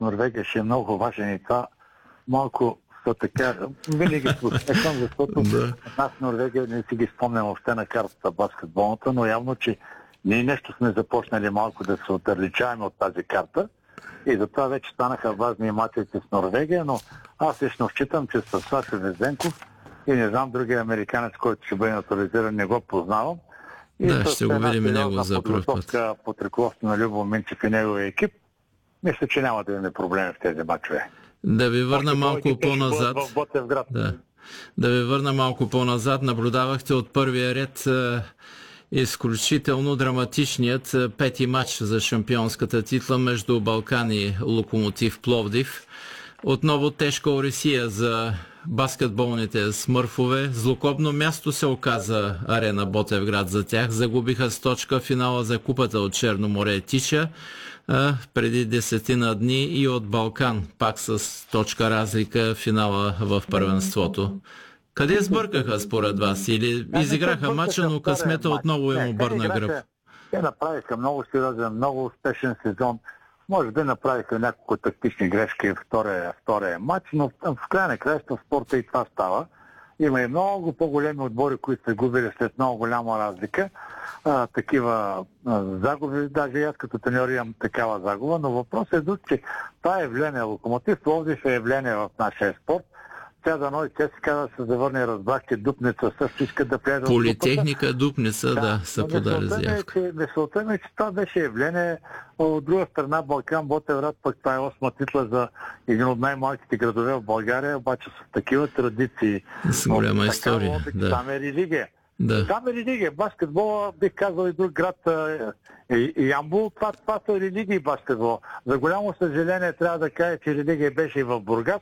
Норвегия ще е много важен и това малко са така. Винаги се усмехвам, защото нас в Норвегия не си ги спомням въобще на картата баскетболната, но явно, че ние нещо сме започнали малко да се отдалечаваме от тази карта и затова вече станаха важни мачовете с Норвегия, но аз лично считам, че с Сашо Везенков и не знам другия американец, който ще бъде натурализиран, не го познавам. И ще го видим и него за първ път. Под ръководството на Любо Минчев и неговия екип, мисля, че няма да имаме проблеми в тези мачове. Да ви върна малко по-назад. Да ви върна малко по-назад. Наблюдавахте от първия ред изключително драматичният пети матч за шампионската титла между Балкан и Локомотив Пловдив. Отново тежка оресия за баскетболните смърфове. Злокобно място се оказа Арена Ботевград за тях. Загубиха с точка финала за купата от Черно море Тича преди 10 дни и от Балкан, пак с точка разлика финала в първенството. Къде сбъркаха според вас? Или изиграха матча, но късмета отново им обърна гръб? Те направиха много сериозен, много успешен сезон. Може би направиха няколко тактични грешки в втория матч, но в края на краища в спорта и това става. Има и много по-големи отбори, които са губили след много голяма разлика. Такива загуби, даже и аз като треньор имам такава загуба, но въпросът е друг, че това е явление. Локомотив Пловдив е явление в нашия спорт. Тя дано и тя си казва да се завърне, разбрах, че Дупница също иска да влезе. Политехника Дупница, са подали заявка. Мисълта ми е, че това беше явление. От друга страна Балкан Ботевград, пък това е 8-ма титла за един от най-малките градове в България, обаче с такива традиции. С голяма история. Там е религия. Да. Там е религия. Баскетбола, бих казал и друг град, Ямбул, това са религии баскетбола. За голямо съжаление трябва да кажа, че религия беше и в Бургас.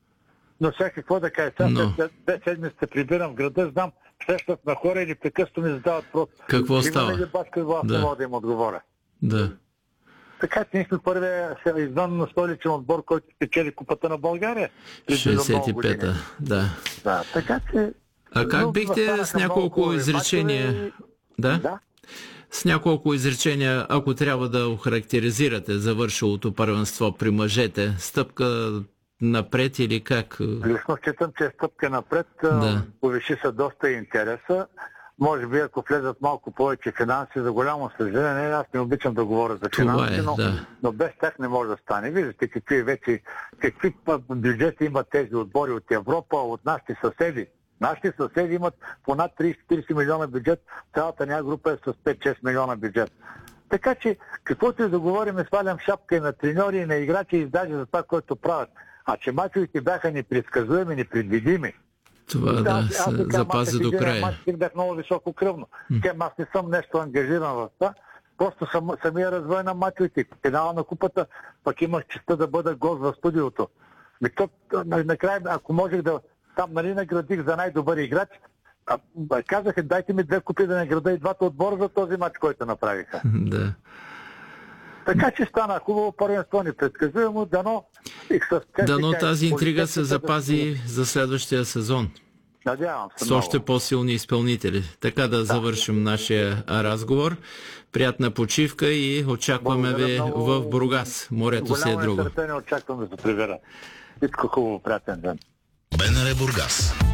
Но сега какво да кажа? След 2 седмици се прибирам в града, знам, срещат на хора и непрекъснато ми задават просто. Какво става? Има ли баскетбол, аз не мога да им отговоря. Да. Така че ние сме първия извън на столичен отбор, който спечели купата на България. 65-та, да. Така че... А как бихте с няколко изречения... Да? С няколко изречения, ако трябва да охарактеризирате завършилото първенство при мъжете, стъпка напред или как? Лично считам, че е стъпка напред. Повиши се доста интереса. Може би, ако влезат малко повече финанси, за голямо съжаление, аз не обичам да говоря за финанси, но без тях не може да стане. Виждате какви бюджети имат тези отбори от Европа, от нашите съседи. Нашите съседи имат по над 30-40 милиона бюджет, цялата ня група е с 5-6 милиона бюджет. Така че, каквото и да говорим, свалям шапка и на треньори, и на играчи, и даже за това, което правят. А че мачовете бяха непредсказуеми, непредвидими. Това се запази до края. Аз бях много високо кръвно. Аз не съм нещо ангажиран в това. Просто самия развой на мачовете. Финала на купата, пък имах честта да бъда гост в студиото. Накрая, ако можех да... Там наградих за най-добър играч. Казаха, дайте ми 2 купи да награда и двата отбора за този мач, който направиха. Да. Така че стана хубаво първенство, непредсказуемо, дано тази интрига се запази за следващия сезон. Надявам се. С още по-силни изпълнители. Така да завършим нашия разговор. Приятна почивка и очакваме ви в Бургас. Морето си е друго. Голямо е очакваме за привера. Всичко хубаво, приятен ден. БНР Бургас.